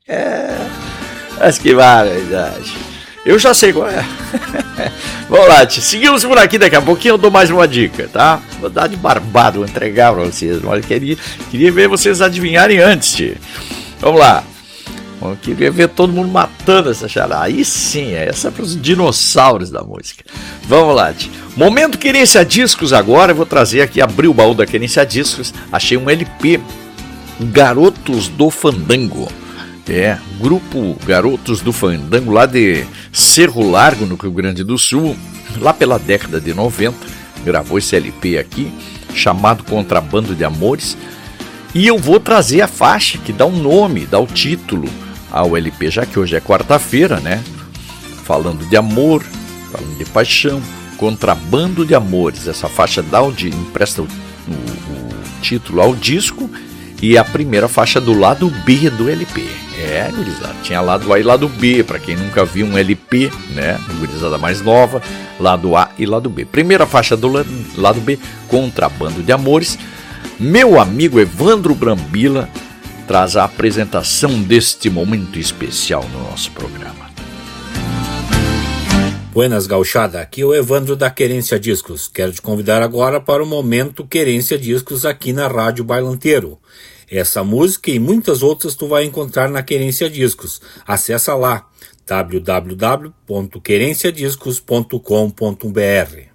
Mas que barbaridade. Eu já sei qual é. Vamos lá, seguimos por aqui, daqui a pouquinho eu dou mais uma dica, tá? Vou dar de barbado, vou entregar pra vocês, mas queria ver vocês adivinharem antes, tia. Vamos lá. Eu queria ver todo mundo matando essa charada. Aí sim, essa é para os dinossauros da música. Vamos lá, tia. Momento Querência Discos agora, eu vou trazer aqui, abrir o baú da Querência Discos, achei um LP, Garotos do Fandango. Grupo Garotos do Fandango, lá de Cerro Largo, no Rio Grande do Sul, lá pela década de 90, gravou esse LP aqui, chamado Contrabando de Amores, e eu vou trazer a faixa que dá um nome, dá o título ao LP, já que hoje é quarta-feira, né? Falando de amor, falando de paixão, Contrabando de Amores, essa faixa empresta o título ao disco, e a primeira faixa do lado B do LP. Gurizada, tinha lado A e lado B, para quem nunca viu um LP, né? Gurizada mais nova, lado A e lado B. Primeira faixa do lado B, Contrabando de Amores. Meu amigo Evandro Brambila traz a apresentação deste momento especial no nosso programa. Buenas gauchada, aqui é o Evandro da Querência Discos. Quero te convidar agora para o momento Querência Discos aqui na Rádio Bailanteiro. Essa música e muitas outras tu vai encontrar na Querência Discos. Acessa lá www.querenciadiscos.com.br.